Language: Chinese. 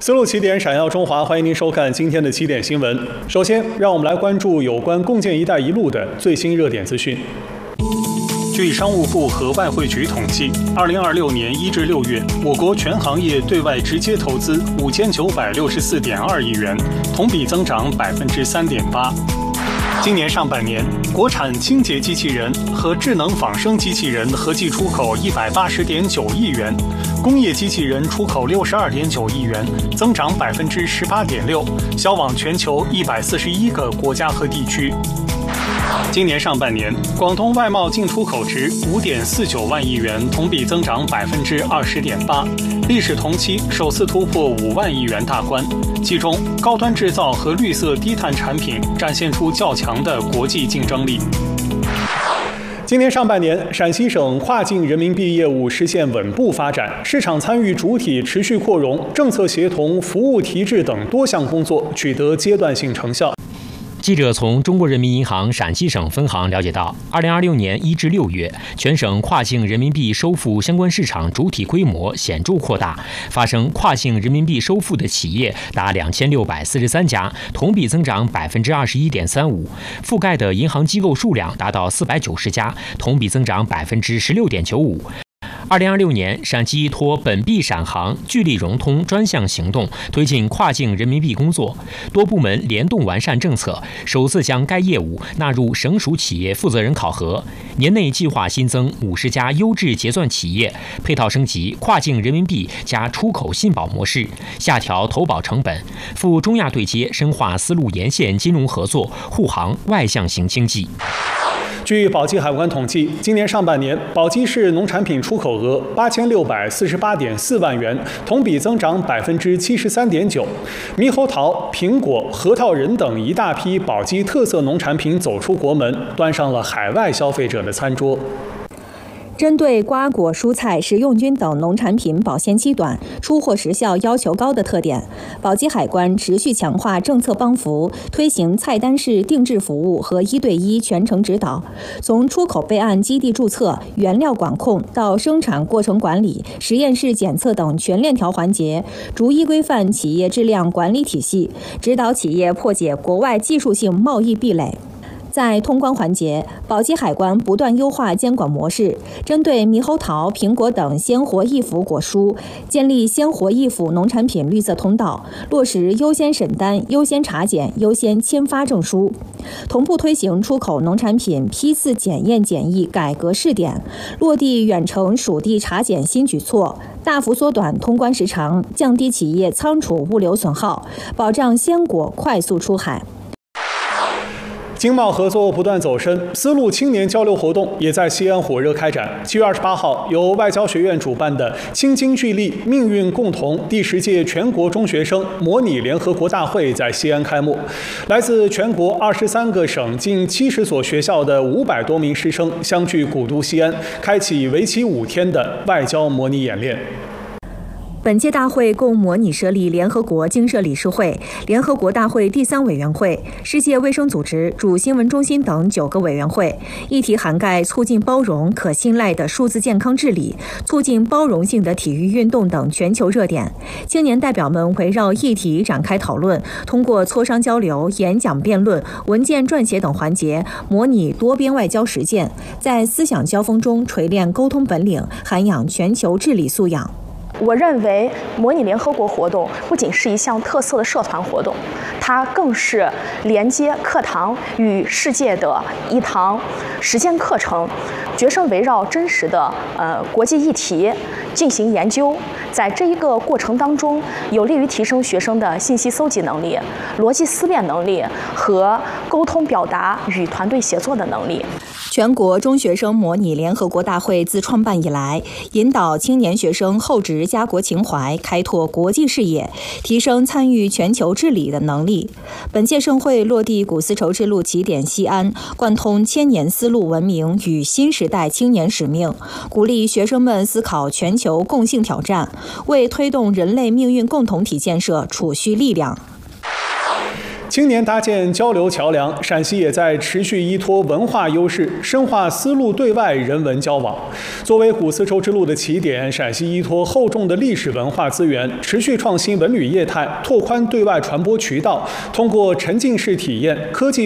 思路起点，闪耀中华，欢迎您收看今天的起点新闻。首先，让我们来关注有关共建“一带一路”的最新热点资讯。据商务部和外汇局统计，2026年1至6月，我国全行业对外直接投资5964.2亿元，同比增长3.8%。今年上半年，国产清洁机器人和智能仿生机器人合计出口180.9亿元，工业机器人出口62.9亿元，增长18.6%，销往全球141个国家和地区。今年上半年，广东外贸进出口值5.49万亿元，同比增长20.8%，历史同期首次突破5万亿元大关。其中，高端制造和绿色低碳产品展现出较强的国际竞争力。今年上半年，陕西省跨境人民币业务实现稳步发展，市场参与主体持续扩容，政策协同、服务提质等多项工作取得阶段性成效。 记者从中国人民银行陕西省分行了解到，2026年1至6月，全省跨境人民币收付相关市场主体规模显著扩大，发生跨境人民币收付的企业达2643家，同比增长21.35%，覆盖的银行机构数量达到490家，同比增长16.95%。2026年，陕西托本币陕行聚力融通专项行动，推进跨境人民币工作，多部门联动完善政策，首次将该业务纳入省属企业负责人考核。年内计划新增50家优质结算企业，配套升级跨境人民币加出口信保模式，下调投保成本，赴中亚对接，深化丝路沿线金融合作，护航外向型经济。 据宝鸡海关统计，今年上半年，宝鸡市农产品出口额8648.4万元，同比增长73.9%。猕猴桃、苹果、核桃仁等一大批宝鸡特色农产品走出国门，端上了海外消费者的餐桌。 针对瓜果、蔬菜、食用菌等农产品保鲜期短、出货时效要求高的特点，宝鸡海关持续强化政策帮扶，推行菜单式定制服务和1对1全程指导。从出口备案基地注册、原料管控到生产过程管理、实验室检测等全链条环节，逐一规范企业质量管理体系，指导企业破解国外技术性贸易壁垒。在通关环节，宝鸡海关不断优化监管模式，针对猕猴桃、苹果等鲜活易腐果蔬，建立鲜活易腐农产品绿色通道，落实优先审单、优先查检、优先签发证书，同步推行出口农产品批次检验检疫改革试点，落地远程属地查检新举措，大幅缩短通关时长，降低企业仓储物流损耗，保障鲜果快速出海。 经贸合作不断走深，丝路青年交流活动也在西安火热开展。7月28号，由外交学院主办的“青金聚力，命运共同”第10届全国中学生模拟联合国大会在西安开幕。来自全国23个省近70所学校的500多名师生相聚古都西安，开启为期5天的外交模拟演练。 本届大会共模拟设立联合国经社理事会、联合国大会第3委员会、世界卫生组织主新闻中心等9个委员会，议题涵盖促进包容、可信赖的数字健康治理、促进包容性的体育运动等全球热点。青年代表们围绕议题展开讨论，通过磋商交流、演讲辩论、文件撰写等环节，模拟多边外交实践，在思想交锋中锤炼沟通本领，涵养全球治理素养。 我认为模拟联合国活动不仅是一项特色的社团活动，它更是连接课堂与世界的一堂实践课程。学生围绕真实的国际议题进行研究，在这一个过程当中，有利于提升学生的信息搜集能力、逻辑思辨能力和沟通表达与团队协作的能力。 全国中学生模拟联合国大会自创办以来，引导青年学生厚植家国情怀，开拓国际视野，提升参与全球治理的能力。本届盛会落地古丝绸之路起点西安，贯通千年丝路文明与新时代青年使命，鼓励学生们思考全球共性挑战，为推动人类命运共同体建设储蓄力量。 青年搭建交流桥梁，陕西也在持续依托文化优势，深化丝路对外人文交往。作为古丝绸之路的起点，陕西依托厚重的历史文化资源，持续创新文旅业态，拓宽对外传播渠道，通过沉浸式体验、科技